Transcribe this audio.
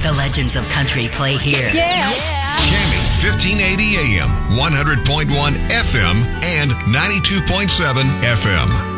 The legends of country play here. Yeah. Cammy, 1580 AM, 100.1 FM, and 92.7 FM.